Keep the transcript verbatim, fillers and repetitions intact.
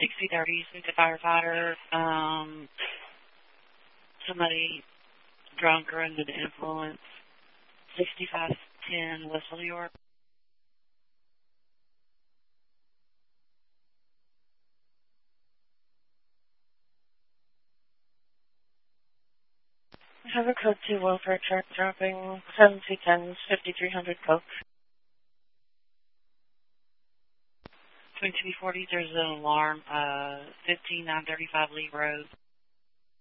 sixty thirty, speak to firefighter. Um, somebody drunk or under the influence. sixty-five ten West New York. Have a code two welfare truck dropping seven two ten, fifty-three hundred Coke. twenty-two forty, there's an alarm, uh, fifteen nine thirty-five Lee Road.